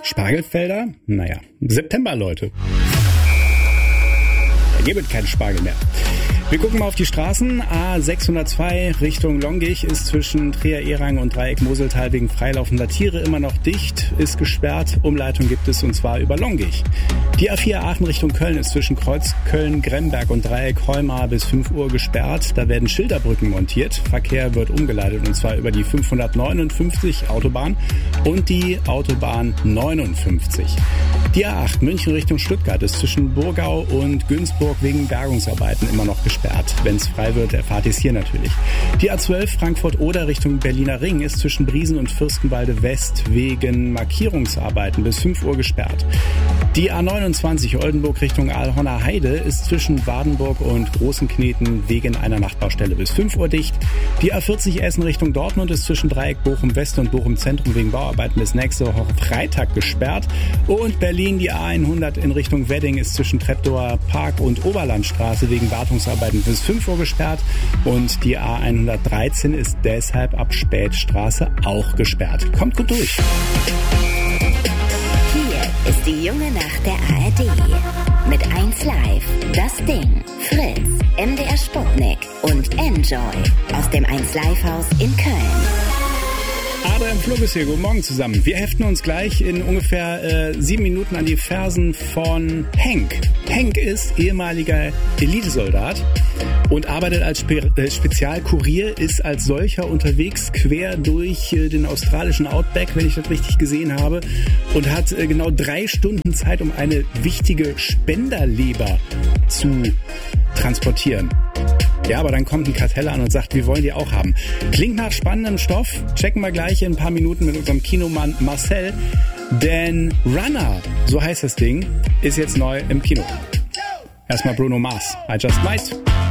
Spargelfelder? Naja, September, Leute. Da gibt es keinen Spargel mehr. Wir gucken mal auf die Straßen. A602 Richtung Longich ist zwischen Trier-Erang und Dreieck-Moseltal wegen freilaufender Tiere immer noch dicht, ist gesperrt. Umleitung gibt es und zwar über Longich. Die A4 Aachen Richtung Köln ist zwischen Kreuz Köln-Gremberg und Dreieck-Heumar bis 5 Uhr gesperrt. Da werden Schilderbrücken montiert. Verkehr wird umgeleitet und zwar über die 559 Autobahn und die Autobahn 59. Die A8 München Richtung Stuttgart ist zwischen Burgau und Günzburg wegen Bergungsarbeiten immer noch gesperrt. Wenn es frei wird, erfahrt ihr es hier natürlich. Die A12 Frankfurt-Oder Richtung Berliner Ring ist zwischen Briesen und Fürstenwalde West wegen Markierungsarbeiten bis 5 Uhr gesperrt. Die A29 Oldenburg Richtung Aalhorner Heide ist zwischen Wardenburg und Großenkneten wegen einer Nachtbaustelle bis 5 Uhr dicht. Die A40 Essen Richtung Dortmund ist zwischen Dreieck Bochum West und Bochum Zentrum wegen Bauarbeiten bis nächste Woche Freitag gesperrt. Und Berlin, die A100 in Richtung Wedding ist zwischen Treptower Park und Oberlandstraße wegen Wartungsarbeiten bis 5 Uhr gesperrt. Und die A113 ist deshalb ab Spätstraße auch gesperrt. Kommt gut durch. Ist die junge Nacht der ARD. Mit 1Live, Das Ding, Fritz, MDR Sputnik und Enjoy aus dem 1Live-Haus in Köln. Adrian Flug ist hier. Guten Morgen zusammen. Wir heften uns gleich in ungefähr 7 Minuten an die Fersen von Henk. Henk ist ehemaliger Elitesoldat und arbeitet als Spezialkurier, ist als solcher unterwegs quer durch den australischen Outback, wenn ich das richtig gesehen habe, und hat genau 3 Stunden Zeit, um eine wichtige Spenderleber zu transportieren. Ja, aber dann kommt ein Kartell an und sagt, wir wollen die auch haben. Klingt nach spannendem Stoff. Checken wir gleich in ein paar Minuten mit unserem Kinomann Marcel. Denn Runner, so heißt das Ding, ist jetzt neu im Kino. Erstmal Bruno Mars. I Just Might.